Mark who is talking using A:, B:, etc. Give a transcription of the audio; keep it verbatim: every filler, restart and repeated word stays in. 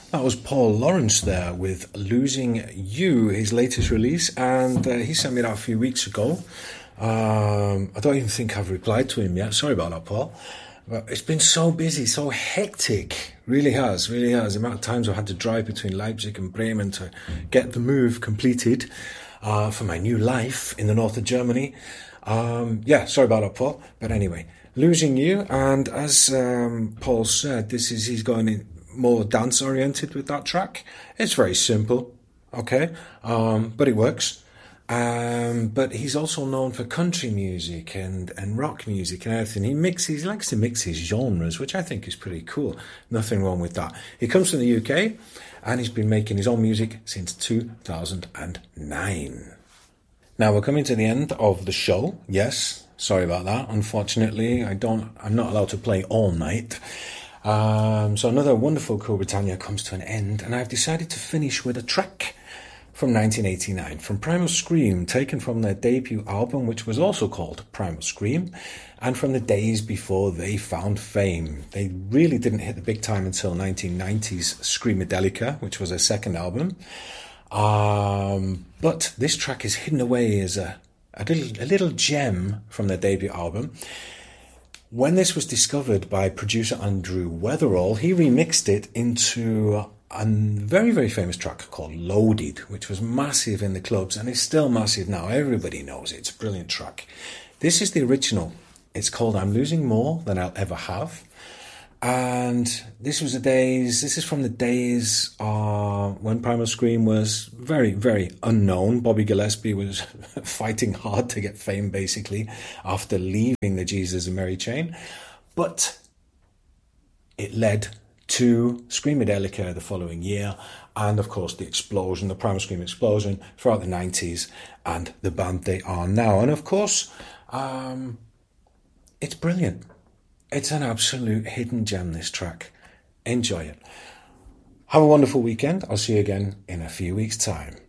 A: That was Paul Lawrence there with Losing You, his latest release, and uh, he sent me that a few weeks ago. Um, I don't even think I've replied to him yet. Sorry about that, Paul. But it's been so busy, so hectic. Really has, really has. The amount of times I've had to drive between Leipzig and Bremen to get the move completed uh, for my new life in the north of Germany. Um, yeah, sorry about that, Paul. But anyway, Losing You, and as um, Paul said, this is he's going in more dance oriented with that track. It's very simple, okay, um, but it works. Um, but he's also known for country music and, and rock music and everything. He mixes, he likes to mix his genres, which I think is pretty cool. Nothing wrong with that. He comes from the U K and he's been making his own music since two thousand nine. Now we're coming to the end of the show. Yes, sorry about that. Unfortunately, I don't, I'm not allowed to play all night. Um, so another wonderful Cool Britannia comes to an end, and I've decided to finish with a track from nineteen eighty-nine, from Primal Scream, taken from their debut album, which was also called Primal Scream, and from the days before they found fame. They really didn't hit the big time until nineteen ninety's Screamadelica, which was their second album. Um, but this track is hidden away as a, a, little, a little gem from their debut album. When this was discovered by producer Andrew Weatherall, he remixed it into a very, very famous track called Loaded, which was massive in the clubs and is still massive now. Everybody knows it. It's a brilliant track. This is the original. It's called I'm Losing More Than I'll Ever Have. And this was the days, this is from the days uh, when Primal Scream was very, very unknown. Bobby Gillespie was fighting hard to get fame, basically, after leaving the Jesus and Mary chain. But it led to Screamadelica the following year, and of course the explosion, the Primal Scream explosion throughout the nineties, and the band they are now. And of course, um, it's brilliant. It's an absolute hidden gem, this track. Enjoy it. Have a wonderful weekend. I'll see you again in a few weeks' time.